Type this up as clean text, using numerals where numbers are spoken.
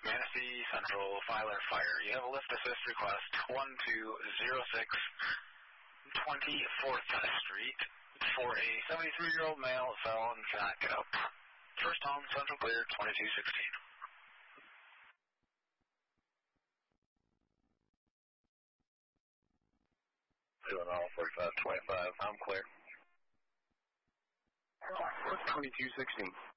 Manistee Central, Filer Fire. You have a lift assist request, 1206 24th Street for a 73-year-old male fell and cannot get up. First home, Central Clear, 2216. Doing all 4525, I'm clear. 2216.